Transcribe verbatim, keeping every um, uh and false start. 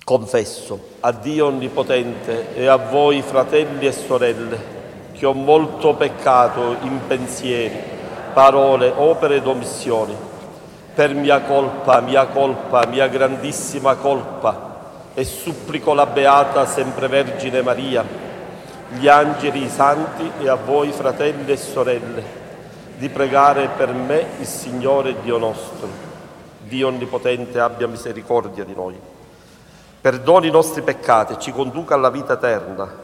Confesso a Dio Onnipotente e a voi, fratelli e sorelle, che ho molto peccato in pensieri, parole, opere ed omissioni, per mia colpa, mia colpa, mia grandissima colpa, e supplico la Beata Sempre Vergine Maria, gli angeli, i santi e a voi, fratelli e sorelle, di pregare per me il Signore Dio nostro. Dio Onnipotente abbia misericordia di noi, perdoni i nostri peccati e ci conduca alla vita eterna.